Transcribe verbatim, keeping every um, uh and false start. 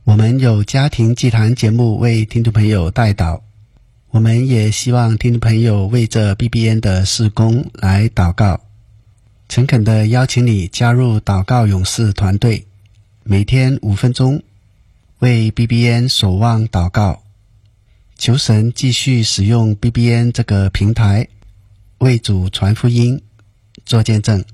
我们有家庭祭坛节目为听众朋友代祷，我们也希望听众朋友为这 B B N 的事工来祷告，诚恳地邀请你加入祷告勇士团队，每天五分钟为 B B N 守望祷告，求神继续使用 B B N 这个平台为主传福音做见证。